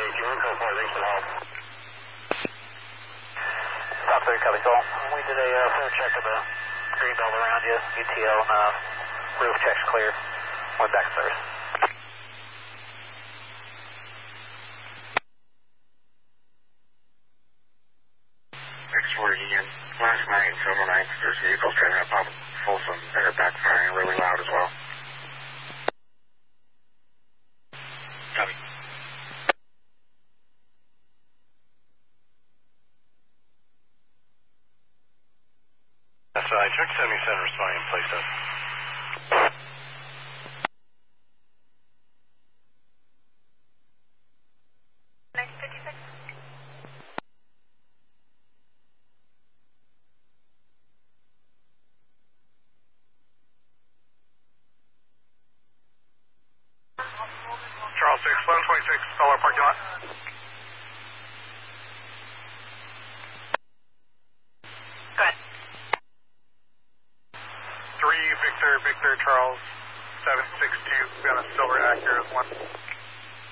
thanks for the help. Top 3, copy, Sol. We did a full check of the green belt around you, UTL, and roof checks clear. Went back to service. X4 Union. Last night, Silver Knights, there's vehicles driving up on Folsom that are backfiring really loud as well. Copy. That's right. Check 77 responding in place up. Charles 6, 1126, call our parking lot. Go ahead. 3 Victor Charles 762, be on a silver Acura 1.